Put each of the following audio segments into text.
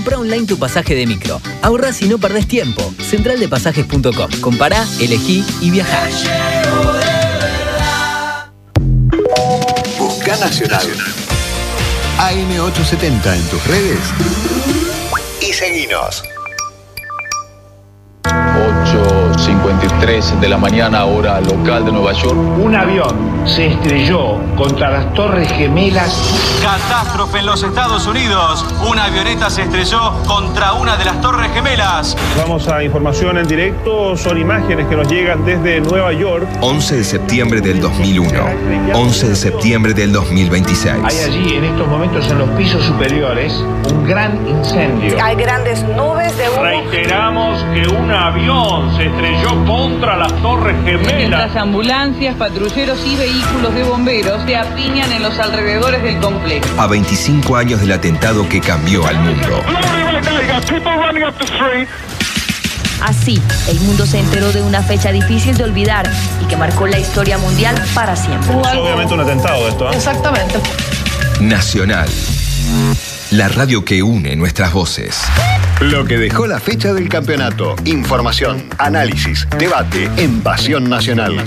Comprá online tu pasaje de micro. Ahorrás y no perdés tiempo. Centraldepasajes.com. Compará, elegí y viajá. Busca Nacional. AM870 en tus redes y seguinos. 8:53 de la mañana, hora local de Nueva York. Un avión se estrelló contra las Torres Gemelas. Catástrofe en los Estados Unidos. Una avioneta se estrelló contra una de las Torres Gemelas. Vamos a información en directo. Son imágenes que nos llegan desde Nueva York. 11 de septiembre del 2001. 11 de septiembre del 2026. Hay allí en estos momentos en los pisos superiores un gran incendio. Hay grandes nubes de humo. Reiteramos que un avión se estrelló contra las Torres Gemelas. Las ambulancias, patrulleros y vehículos de bomberos se apiñan en los alrededores del complejo. A 25 años del atentado que cambió al mundo. Así, el mundo se enteró de una fecha difícil de olvidar y que marcó la historia mundial para siempre. Es obviamente un atentado esto, ¿eh? Exactamente. Nacional. La radio que une nuestras voces. Lo que dejó la fecha del campeonato. Información, análisis, debate en Pasión Nacional.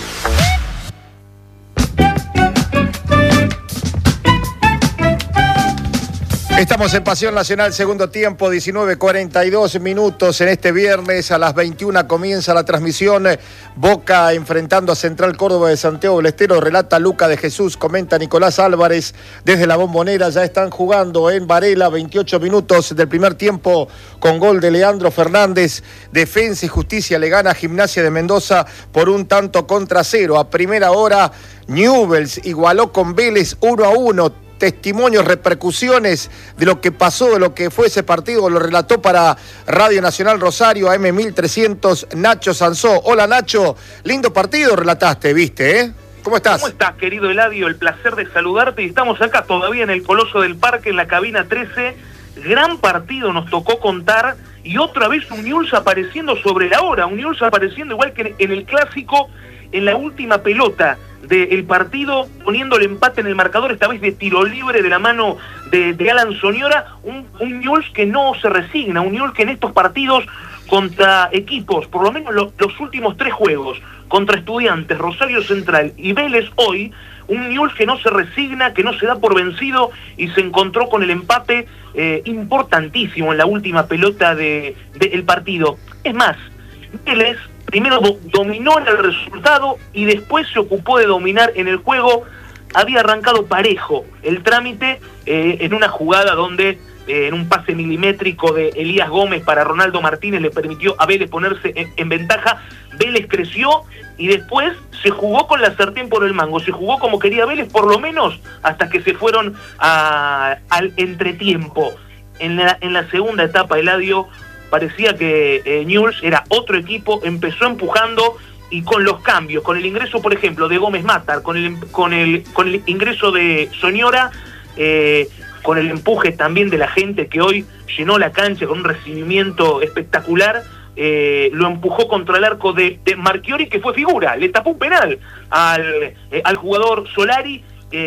Estamos en Pasión Nacional, segundo tiempo, 19:42 minutos en este viernes. A las 21 comienza la transmisión. Boca enfrentando a Central Córdoba de Santiago del Estero. Relata Luca de Jesús, comenta Nicolás Álvarez desde la Bombonera. Ya están jugando en Varela, 28 minutos del primer tiempo con gol de Leandro Fernández. Defensa y Justicia le gana a Gimnasia de Mendoza por 1-0. A primera hora, Newell's igualó con Vélez 1-1. Testimonios, repercusiones de lo que pasó, de lo que fue ese partido, lo relató para Radio Nacional Rosario, AM1300, Nacho Sansó. Hola Nacho, lindo partido relataste, viste, ¿eh? ¿Cómo estás? ¿Cómo estás, querido Eladio? El placer de saludarte y estamos acá todavía en el Coloso del Parque, en la cabina 13. Gran partido nos tocó contar y otra vez un Newell's apareciendo sobre la hora, un Newell's apareciendo igual que en el clásico, en la última pelota del partido, poniendo el empate en el marcador, esta vez de tiro libre de la mano de Alan Soñora, un Newell's que no se resigna, un Newell's que en estos partidos contra equipos, por lo menos los últimos 3 juegos, contra Estudiantes, Rosario Central y Vélez hoy, un Newell's que no se resigna, que no se da por vencido y se encontró con el empate importantísimo en la última pelota del partido. Es más, Vélez primero dominó en el resultado y después se ocupó de dominar en el juego. Había arrancado parejo el trámite en una jugada donde en un pase milimétrico de Elías Gómez para Ronaldo Martínez le permitió a Vélez ponerse en ventaja. Vélez creció y después se jugó con la sartén por el mango, se jugó como quería Vélez por lo menos hasta que se fueron al entretiempo. En la segunda etapa, Eladio, parecía que Newell's era otro equipo, empezó empujando y con los cambios, con el ingreso, por ejemplo, de Gómez Matar, con el ingreso de Soñora, con el empuje también de la gente que hoy llenó la cancha con un recibimiento espectacular, lo empujó contra el arco de Marchiori, que fue figura, le tapó un penal al jugador Solari,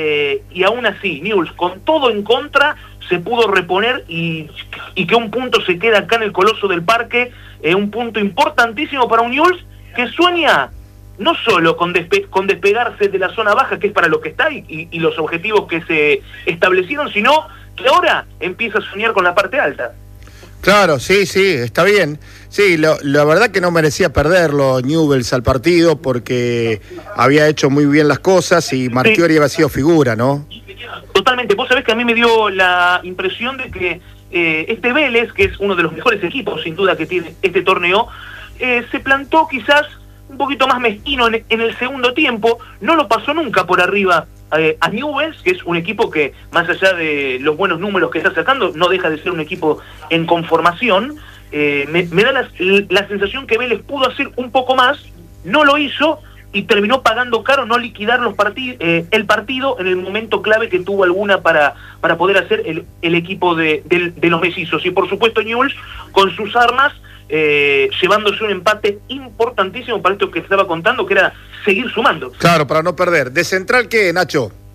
y aún así Newell's con todo en contra se pudo reponer y que un punto se queda acá en el Coloso del Parque, un punto importantísimo para un Newell's que sueña no solo con despegarse de la zona baja, que es para lo que está, y los objetivos que se establecieron, sino que ahora empieza a soñar con la parte alta. Claro, sí, está bien. Sí, la verdad que no merecía perderlo Newell's al partido porque había hecho muy bien las cosas y Marchiori había sido figura, ¿no? Totalmente. Vos sabés que a mí me dio la impresión de que este Vélez, que es uno de los mejores equipos sin duda que tiene este torneo, se plantó quizás un poquito más mezquino en el segundo tiempo, no lo pasó nunca por arriba a Newell's, que es un equipo que, más allá de los buenos números que está sacando, no deja de ser un equipo en conformación. Me da la sensación que Vélez pudo hacer un poco más, no lo hizo y terminó pagando caro no liquidar el partido en el momento clave que tuvo alguna para poder hacer el equipo de los mellizos. Y por supuesto Newell's con sus armas, llevándose un empate importantísimo para esto que estaba contando, que era seguir sumando. Claro, para no perder. ¿De Central qué, Nacho?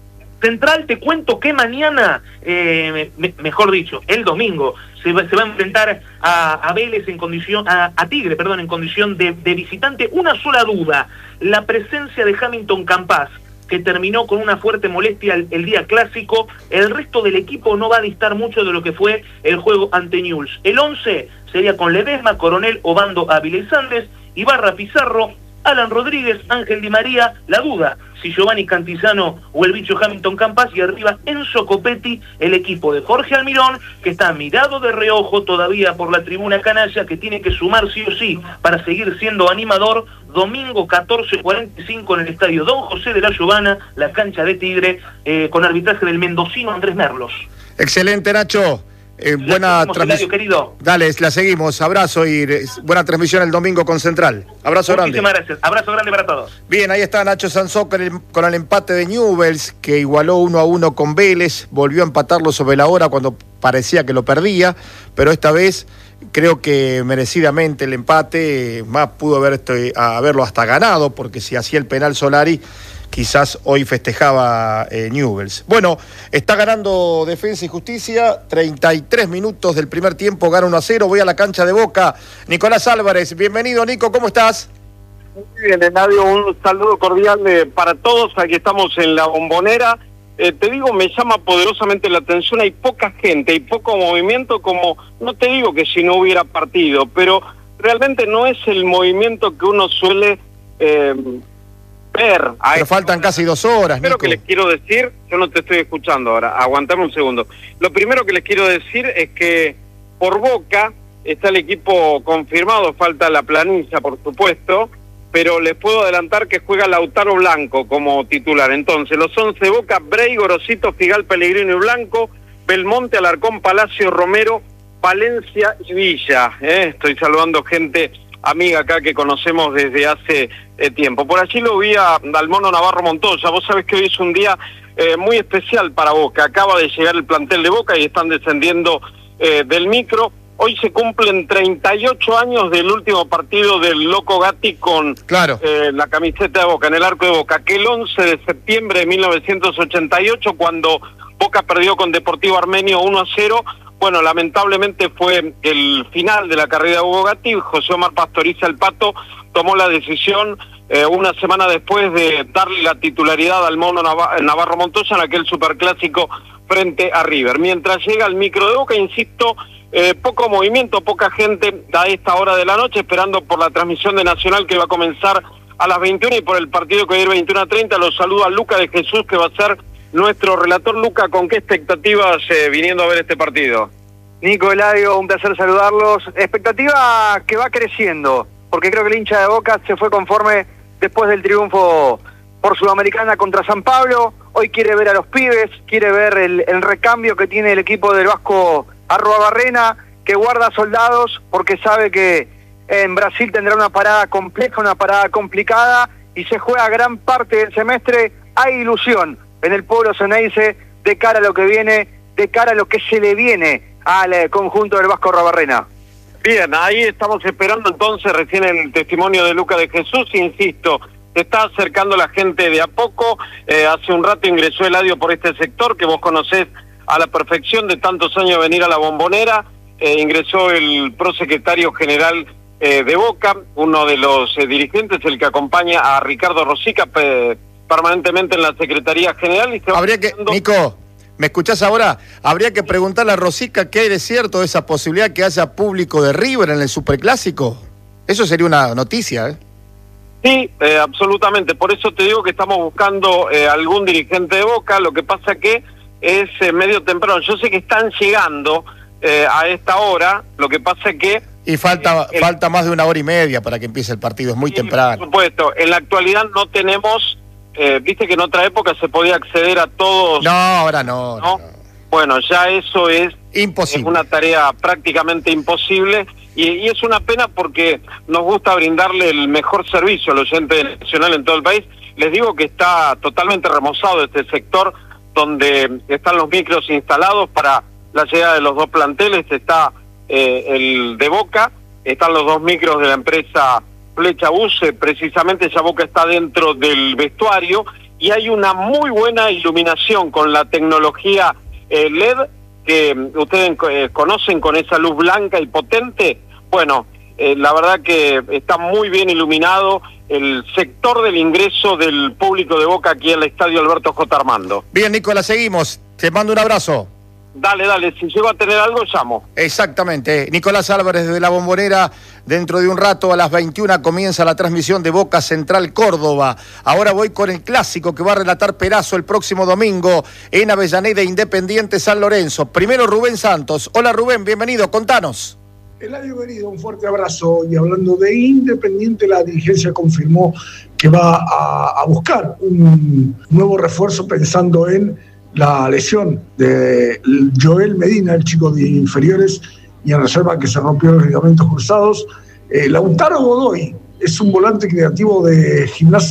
Central, te cuento que mañana, mejor dicho, el domingo, se va a enfrentar a Vélez en condición, a Tigre, perdón, en condición de visitante. Una sola duda, la presencia de Hamilton Campas, que terminó con una fuerte molestia el día clásico. El resto del equipo no va a distar mucho de lo que fue el juego ante Newell's. El 11 sería con Ledesma, Coronel, Obando, Ávila y Sandes, Ibarra, Pizarro, Alan Rodríguez, Ángel Di María. La duda, si Giovanni Cantizano o el bicho Hamilton Campas, y arriba Enzo Copetti, el equipo de Jorge Almirón, que está mirado de reojo todavía por la tribuna canalla, que tiene que sumar sí o sí para seguir siendo animador. Domingo 14:45 en el estadio Don José de la Giovana, la cancha de Tigre, con arbitraje del mendocino Andrés Merlos. Excelente, Nacho. Buena transmisión, querido. Dale, la seguimos. Abrazo y buena transmisión el domingo con Central. Abrazo grande. Muchísimas gracias. Abrazo grande para todos. Bien, ahí está Nacho Sansó con el empate de Newell's, que igualó 1-1 con Vélez. Volvió a empatarlo sobre la hora cuando parecía que lo perdía, pero esta vez creo que merecidamente el empate, más pudo haberlo hasta ganado, porque si hacía el penal Solari, quizás hoy festejaba Newell's. Bueno, está ganando Defensa y Justicia, 33 minutos del primer tiempo, gana 1-0, voy a la cancha de Boca. Nicolás Álvarez, bienvenido Nico, ¿cómo estás? Muy bien, Enadio, un saludo cordial para todos, aquí estamos en la Bombonera. Te digo, me llama poderosamente la atención, hay poca gente, hay poco movimiento, como, no te digo que si no hubiera partido, pero realmente no es el movimiento que uno suele ver. Pero faltan casi 2 horas, Nico. Lo primero que les quiero decir, yo no te estoy escuchando ahora, aguantame un segundo. Lo primero que les quiero decir es que por Boca está el equipo confirmado, falta la planilla, por supuesto, pero les puedo adelantar que juega Lautaro Blanco como titular. Entonces, los 11 Boca: Brey, Gorosito, Figal, Pellegrino y Blanco, Belmonte, Alarcón, Palacio, Romero, Palencia y Villa. Estoy saludando gente amiga acá que conocemos desde hace tiempo. Por allí lo vi al Mono Navarro Montoya. Vos sabés que hoy es un día muy especial para Boca. Acaba de llegar el plantel de Boca y están descendiendo del micro. Hoy se cumplen 38 años del último partido del Loco Gatti con la camiseta de Boca, en el arco de Boca, que el 11 de septiembre de 1988, cuando Boca perdió con Deportivo Armenio 1-0, bueno, lamentablemente fue el final de la carrera de Hugo Gatti. José Omar Pastoriza, el Pato, tomó la decisión una semana después de darle la titularidad al Mono Navarro Montoya en aquel superclásico frente a River. Mientras llega el micro de Boca, insisto, poco movimiento, poca gente a esta hora de la noche, esperando por la transmisión de Nacional que va a comenzar a las 21 y por el partido que va a ir 21:30. Los saluda Luca de Jesús, que va a ser nuestro relator. Luca, ¿con qué expectativas viniendo a ver este partido? Nico, Eladio, un placer saludarlos. Expectativa que va creciendo, porque creo que el hincha de Boca se fue conforme después del triunfo por Sudamericana contra San Pablo. Hoy quiere ver a los pibes, quiere ver el recambio que tiene el equipo del Vasco Arruabarrena, que guarda soldados porque sabe que en Brasil tendrá una parada compleja, una parada complicada, y se juega gran parte del semestre. Hay ilusión en el pueblo ceneice de cara a lo que viene, de cara a lo que se le viene al conjunto del Vasco Arruabarrena. Bien, ahí estamos esperando entonces recién el testimonio de Luca de Jesús. Insisto, se está acercando la gente de a poco. Hace un rato ingresó Eladio por este sector que vos conocés a la perfección de tantos años de venir a la Bombonera. Ingresó el prosecretario general de Boca, uno de los dirigentes, el que acompaña a Ricardo Rosica permanentemente en la Secretaría General. Y habría que, Nico, ¿me escuchás ahora? Habría que preguntarle a Rosica qué hay de cierto de esa posibilidad que haya público de River en el Superclásico. Eso sería una noticia, ¿eh? Sí, absolutamente. Por eso te digo que estamos buscando algún dirigente de Boca. Lo que pasa que es medio temprano. Yo sé que están llegando a esta hora. Lo que pasa que... Y falta más de 1 hora y media para que empiece el partido. Es muy temprano. Por supuesto. En la actualidad no tenemos... viste que en otra época se podía acceder a todos... No, ahora no. Bueno, ya eso es... Imposible. Es una tarea prácticamente imposible. Y es una pena porque nos gusta brindarle el mejor servicio al oyente nacional en todo el país. Les digo que está totalmente remozado este sector donde están los micros instalados para la llegada de los 2 planteles. Está el de Boca, están los 2 micros de la empresa Flecha Bus. Precisamente ya Boca está dentro del vestuario y hay una muy buena iluminación con la tecnología LED que ustedes conocen, con esa luz blanca y potente. Bueno, la verdad que está muy bien iluminado el sector del ingreso del público de Boca aquí al Estadio Alberto J. Armando. Bien, Nicolás, seguimos. Te mando un abrazo. Dale, si llego a tener algo, llamo. Exactamente. Nicolás Álvarez de la Bombonera. Dentro de un rato, a las 21, comienza la transmisión de Boca Central Córdoba. Ahora voy con el clásico que va a relatar Perazo el próximo domingo en Avellaneda, Independiente San Lorenzo. Primero Rubén Santos. Hola Rubén, bienvenido, contanos. Eladio querido, un fuerte abrazo. Y hablando de Independiente, la dirigencia confirmó que va a buscar un nuevo refuerzo pensando en la lesión de Joel Medina, el chico de inferiores, y en reserva, que se rompió los ligamentos cruzados. Lautaro Godoy es un volante creativo de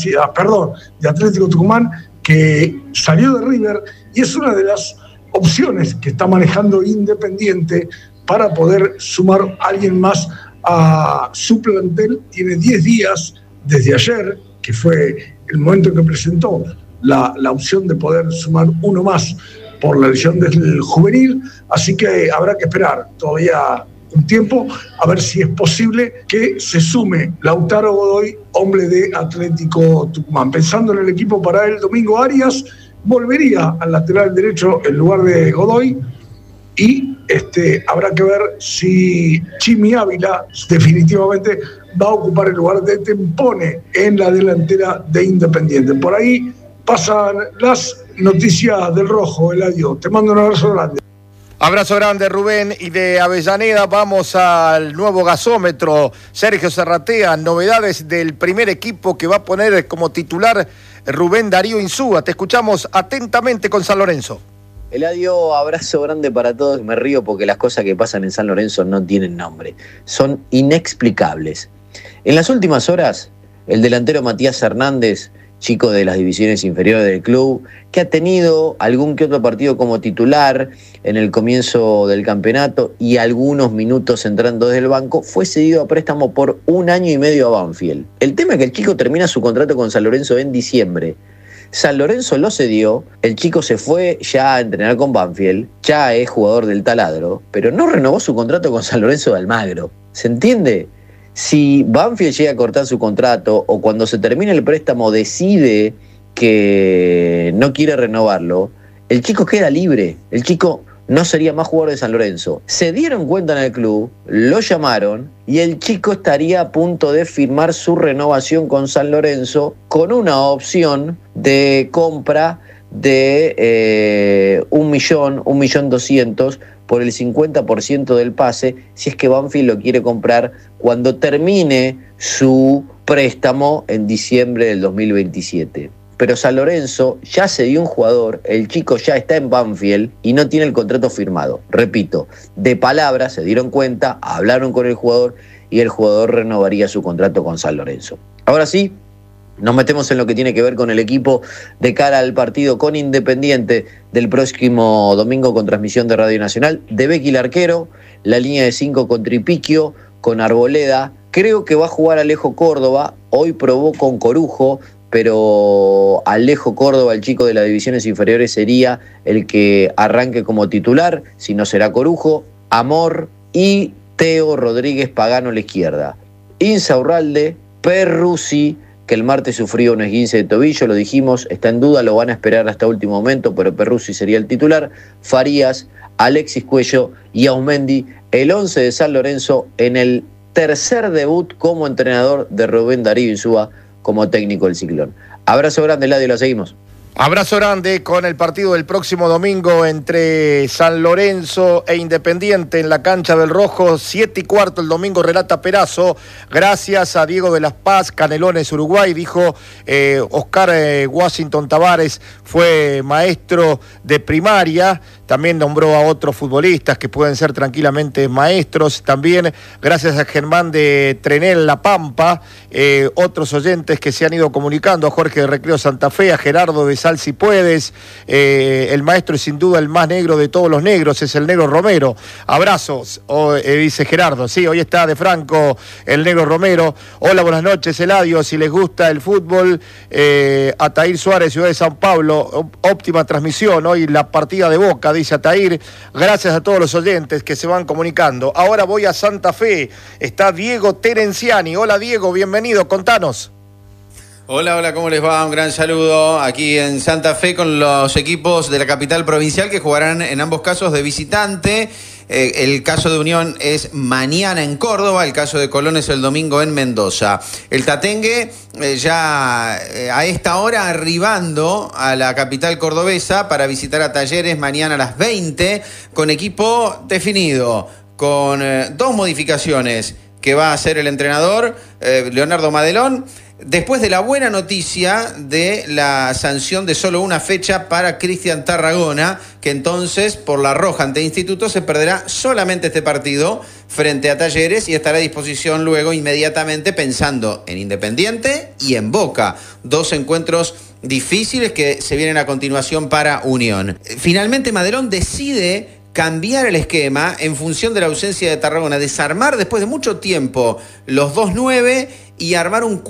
de Atlético Tucumán, que salió de River y es una de las opciones que está manejando Independiente para poder sumar a alguien más a su plantel. Tiene 10 días desde ayer, que fue el momento en que presentó la opción de poder sumar uno más por la lesión del juvenil, así que habrá que esperar todavía un tiempo a ver si es posible que se sume Lautaro Godoy, hombre de Atlético Tucumán. Pensando en el equipo para el domingo, Arias volvería al lateral derecho en lugar de Godoy, y habrá que ver si Chimi Ávila definitivamente va a ocupar el lugar de Tempone en la delantera de Independiente. Por ahí pasan las noticias del Rojo, Eladio. Te mando un abrazo grande. Abrazo grande, Rubén. Y de Avellaneda vamos al nuevo gasómetro. Sergio Serratea, novedades del primer equipo que va a poner como titular Rubén Darío Insúa. Te escuchamos atentamente con San Lorenzo. Eladio, abrazo grande para todos. Me río porque las cosas que pasan en San Lorenzo no tienen nombre. Son inexplicables. En las últimas horas, el delantero Matías Hernández, chico de las divisiones inferiores del club, que ha tenido algún que otro partido como titular en el comienzo del campeonato y algunos minutos entrando desde el banco, fue cedido a préstamo por 1 año y medio a Banfield. El tema es que el chico termina su contrato con San Lorenzo en diciembre. San Lorenzo lo cedió, el chico se fue ya a entrenar con Banfield, ya es jugador del taladro, pero no renovó su contrato con San Lorenzo de Almagro. ¿Se entiende? Si Banfield llega a cortar su contrato o cuando se termine el préstamo decide que no quiere renovarlo, el chico queda libre, el chico no sería más jugador de San Lorenzo. Se dieron cuenta en el club, lo llamaron y el chico estaría a punto de firmar su renovación con San Lorenzo con una opción de compra de 1.200.000 por el 50% del pase, si es que Banfield lo quiere comprar cuando termine su préstamo en diciembre del 2027. Pero San Lorenzo ya se dio un jugador, el chico ya está en Banfield y no tiene el contrato firmado. Repito, de palabra se dieron cuenta, hablaron con el jugador y el jugador renovaría su contrato con San Lorenzo. Ahora sí, nos metemos en lo que tiene que ver con el equipo de cara al partido con Independiente del próximo domingo con transmisión de Radio Nacional. De Becky el arquero, la línea de 5 con Tripiquio, con Arboleda. Creo que va a jugar Alejo Córdoba, hoy probó con Corujo, pero Alejo Córdoba, el chico de las divisiones inferiores, sería el que arranque como titular, si no será Corujo, Amor y Teo Rodríguez Pagano a la izquierda. Insaurralde, Perruzzi, que el martes sufrió un esguince de tobillo, lo dijimos, está en duda, lo van a esperar hasta último momento, pero Perruzzi sería el titular. Farías, Alexis Cuello y Aumendi, el 11 de San Lorenzo en el tercer debut como entrenador de Rubén Darío Insúa como técnico del Ciclón. Abrazo grande, Eladio, lo seguimos. Abrazo grande con el partido del próximo domingo entre San Lorenzo e Independiente en la cancha del Rojo, 7:15 el domingo, relata Perazo. Gracias a Diego de las Paz, Canelones, Uruguay, dijo Oscar Washington Tavares, fue maestro de primaria. también nombró a otros futbolistas que pueden ser tranquilamente maestros. También, gracias a Germán de Trenel La Pampa, otros oyentes que se han ido comunicando, a Jorge de Recreo Santa Fe, a Gerardo de Sal Si Puedes, el maestro es sin duda el más negro de todos los negros, es el negro Romero. Abrazos, dice Gerardo. Sí, hoy está de Franco el negro Romero. Hola, buenas noches, Eladio. Si les gusta el fútbol, Atair Suárez, Ciudad de San Pablo, óptima transmisión. Hoy la partida de Boca, dice Atair. Gracias a todos los oyentes que se van comunicando. Ahora voy a Santa Fe. Está Diego Terenciani. Hola, Diego, bienvenido. Contanos. Hola, ¿cómo les va? Un gran saludo aquí en Santa Fe con los equipos de la capital provincial que jugarán en ambos casos de visitante. El caso de Unión es mañana en Córdoba, el caso de Colón es el domingo en Mendoza. El Tatengue ya a esta hora arribando a la capital cordobesa para visitar a Talleres mañana a las 20 con equipo definido, con 2 modificaciones que va a hacer el entrenador Leonardo Madelón. Después de la buena noticia de la sanción de solo una fecha para Cristian Tarragona, que entonces por la roja ante Instituto se perderá solamente este partido frente a Talleres y estará a disposición luego inmediatamente pensando en Independiente y en Boca. 2 encuentros difíciles que se vienen a continuación para Unión. Finalmente Madelón decide cambiar el esquema en función de la ausencia de Tarragona, desarmar después de mucho tiempo los 2-9 y armar un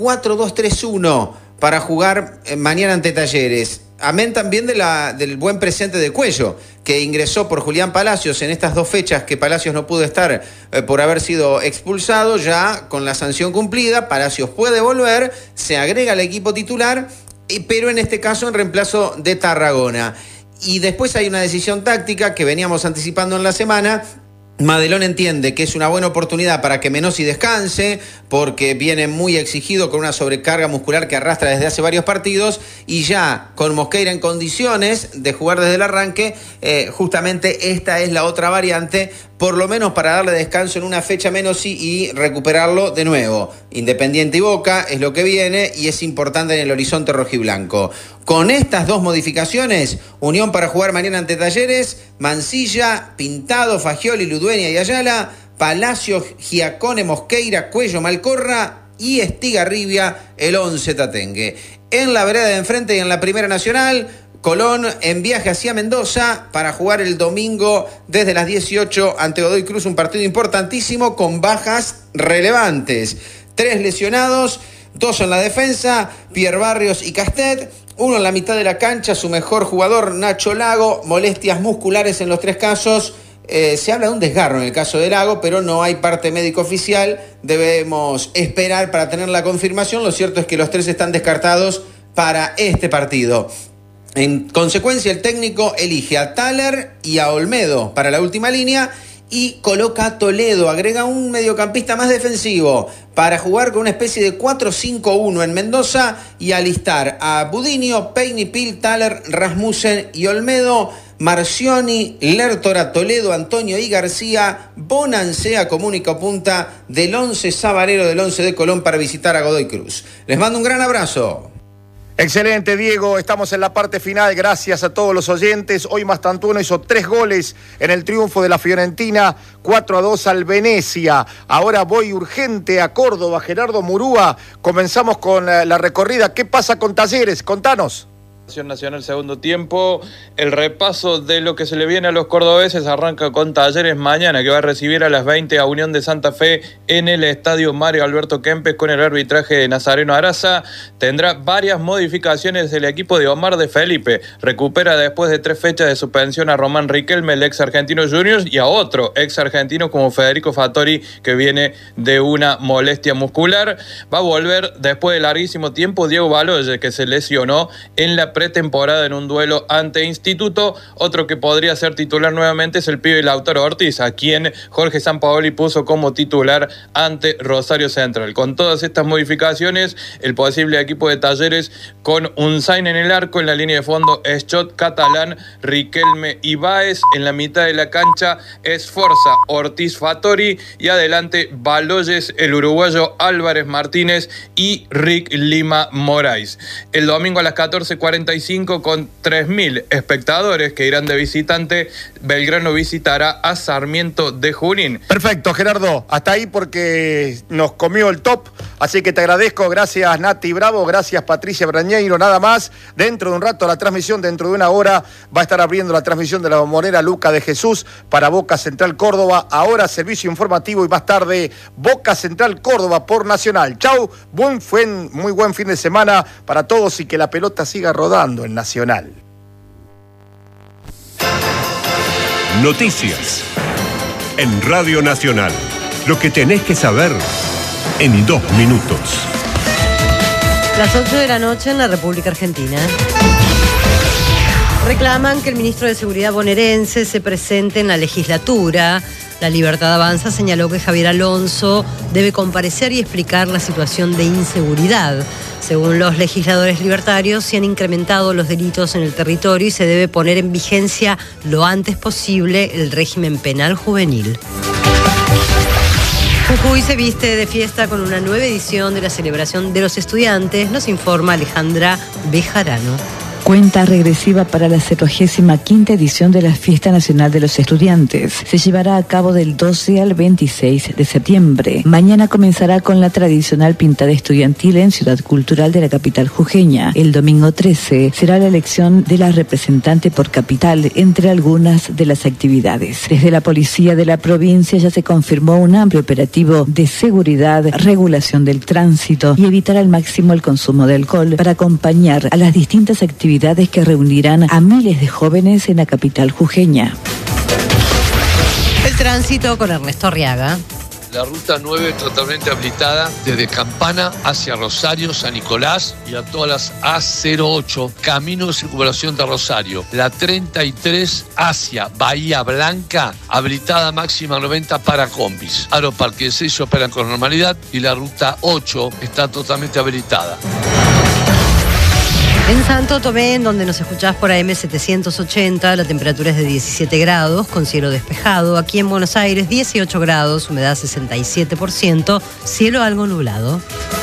4-2-3-1 para jugar mañana ante Talleres. Amén también del buen presente de Cuello, que ingresó por Julián Palacios en estas 2 fechas que Palacios no pudo estar por haber sido expulsado. Ya con la sanción cumplida, Palacios puede volver, se agrega al equipo titular, pero en este caso en reemplazo de Tarragona. Y después hay una decisión táctica que veníamos anticipando en la semana. Madelón entiende que es una buena oportunidad para que Menossi descanse, porque viene muy exigido con una sobrecarga muscular que arrastra desde hace varios partidos, y ya con Mosqueira en condiciones de jugar desde el arranque, justamente esta es la otra variante, por lo menos para darle descanso en una fecha Menossi y recuperarlo de nuevo. Independiente y Boca es lo que viene y es importante en el horizonte rojiblanco. Con estas 2 modificaciones, Unión para jugar mañana ante Talleres, Mancilla, Pintado, Fagioli, Ludueña y Ayala, Palacios, Giacone, Mosqueira, Cuello, Malcorra y Estigarribia, el 11 Tatengue. En la vereda de enfrente y en la Primera Nacional, Colón en viaje hacia Mendoza para jugar el domingo desde las 18 ante Godoy Cruz, un partido importantísimo con bajas relevantes. 3 lesionados, 2 en la defensa, Pierre Barrios y Castet. 1 en la mitad de la cancha, su mejor jugador Nacho Lago, molestias musculares en los 3 casos. Se habla de un desgarro en el caso de Lago, pero no hay parte médico oficial. Debemos esperar para tener la confirmación. Lo cierto es que los 3 están descartados para este partido. En consecuencia, el técnico elige a Thaler y a Olmedo para la última línea y coloca a Toledo, agrega un mediocampista más defensivo para jugar con una especie de 4-5-1 en Mendoza y alistar a Budinio, Peinipil, Thaler, Rasmussen y Olmedo, Marcioni, Lertora, Toledo, Antonio y García, Bonancea como única punta del 11 Sabarero del 11 de Colón para visitar a Godoy Cruz. Les mando un gran abrazo. Excelente, Diego. Estamos en la parte final. Gracias a todos los oyentes. Hoy Mastantuono hizo 3 goles en el triunfo de la Fiorentina, 4-2 al Venecia. Ahora voy urgente a Córdoba. Gerardo Murúa, comenzamos con la recorrida. ¿Qué pasa con Talleres? Contanos. Nacional segundo tiempo, el repaso de lo que se le viene a los cordobeses arranca con Talleres mañana, que va a recibir a las 20 a Unión de Santa Fe en el estadio Mario Alberto Kempes con el arbitraje de Nazareno Araza. Tendrá varias modificaciones del equipo de Omar de Felipe, recupera después de 3 fechas de suspensión a Román Riquelme, el ex Argentino Juniors, y a otro ex argentino como Federico Fattori, que viene de una molestia muscular. Va a volver después de larguísimo tiempo Diego Baloye, que se lesionó en la pretemporada en un duelo ante Instituto. Otro que podría ser titular nuevamente es el pibe Lautaro Ortiz, a quien Jorge Sampaoli puso como titular ante Rosario Central. Con todas estas modificaciones, el posible equipo de Talleres con Unzain en el arco, en la línea de fondo Schott, Catalán, Riquelme y Báez, en la mitad de la cancha Esforza, Ortiz, Fattori y adelante Baloyes, el uruguayo Álvarez Martínez y Rick Lima Moraes. El domingo a las 14:45 45 con 3.000 espectadores que irán de visitante. Belgrano visitará a Sarmiento de Junín. Perfecto, Gerardo. Hasta ahí porque nos comió el top. Así que te agradezco. Gracias, Nati Bravo. Gracias, Patricia Brañeiro. Nada más. Dentro de un rato la transmisión, dentro de una hora, va a estar abriendo la transmisión de la Bombonera Luca de Jesús para Boca Central Córdoba. Ahora servicio informativo y más tarde Boca Central Córdoba por Nacional. Chau. Muy buen fin de semana para todos y que la pelota siga rodando en Nacional. Noticias en Radio Nacional. Lo que tenés que saber en 2 minutos. Las 8 de la noche en la República Argentina. Reclaman que el ministro de Seguridad bonaerense se presente en la legislatura. La Libertad Avanza señaló que Javier Alonso debe comparecer y explicar la situación de inseguridad. Según los legisladores libertarios, se han incrementado los delitos en el territorio y se debe poner en vigencia lo antes posible el régimen penal juvenil. Jujuy se viste de fiesta con una nueva edición de la celebración de los estudiantes, nos informa Alejandra Bejarano. Cuenta regresiva para la 75ª edición de la Fiesta Nacional de los Estudiantes. Se llevará a cabo del 12 al 26 de septiembre. Mañana comenzará con la tradicional pintada estudiantil en Ciudad Cultural de la capital jujeña. El domingo 13 será la elección de la representante por capital, entre algunas de las actividades. Desde la policía de la provincia ya se confirmó un amplio operativo de seguridad, regulación del tránsito y evitar al máximo el consumo de alcohol para acompañar a las distintas actividades que reunirán a miles de jóvenes en la capital jujeña. El tránsito con Ernesto Arriaga. La ruta 9 totalmente habilitada desde Campana hacia Rosario, San Nicolás y a todas las A08, camino de circulación de Rosario. La 33 hacia Bahía Blanca, habilitada máxima 90 para combis. Aeroparque 6 operan con normalidad y la ruta 8 está totalmente habilitada. En Santo Tomé, en donde nos escuchás por AM 780, la temperatura es de 17 grados, con cielo despejado. Aquí en Buenos Aires, 18 grados, humedad 67%, cielo algo nublado.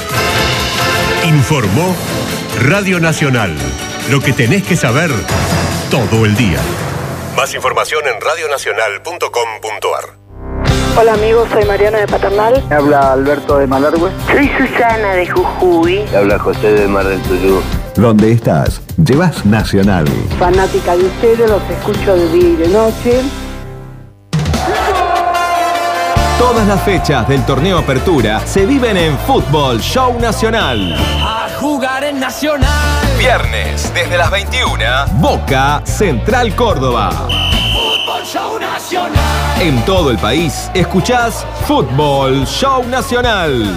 Informó Radio Nacional. Lo que tenés que saber todo el día. Más información en radionacional.com.ar. Hola amigos, soy Mariana de Paternal. Habla Alberto de Malargüe. Soy Susana de Jujuy. Habla José de Mar del Tuyú. ¿Dónde estás? Llevas Nacional. Fanática de ustedes, los escucho de día y de noche. Todas las fechas del torneo Apertura se viven en Fútbol Show Nacional. A jugar en Nacional. Viernes, desde las 21, Boca Central Córdoba. Fútbol Show Nacional. En todo el país, escuchás Fútbol Show Nacional.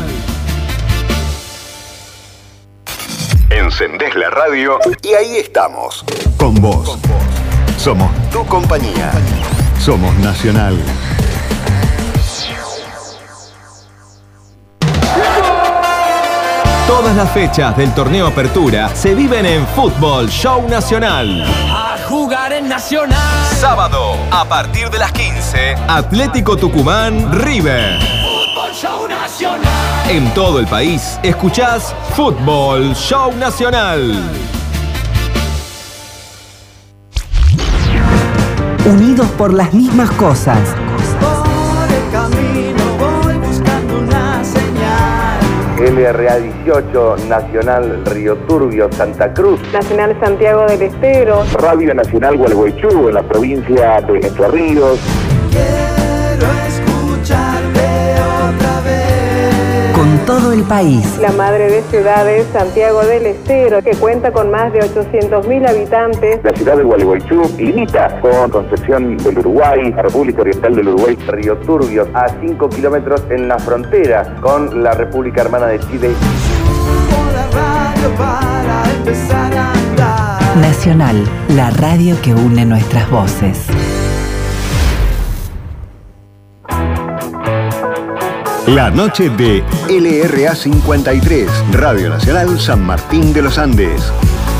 Encendés la radio y ahí estamos. Con vos. Somos tu compañía. Somos Nacional. Todas las fechas del torneo Apertura se viven en Fútbol Show Nacional. A jugar en Nacional. Sábado, a partir de las 15, Atlético Tucumán River. Fútbol Show Nacional. En todo el país, escuchás Fútbol Show Nacional. Unidos por las mismas cosas. Por el camino voy buscando una señal. LRA 18, Nacional Río Turbio, Santa Cruz. Nacional Santiago del Estero. Radio Nacional Gualeguaychú, en la provincia de Entre Ríos. Quiero escucharte otra vez. Con todo el país. La madre de ciudades, Santiago del Estero, que cuenta con más de 800.000 habitantes. La ciudad de Gualeguaychú limita con Concepción del Uruguay, la República Oriental del Uruguay, Río Turbio, a 5 kilómetros en la frontera con la República Hermana de Chile. Subo la radio para empezar a andar. Nacional, la radio que une nuestras voces. La noche de LRA 53, Radio Nacional San Martín de los Andes.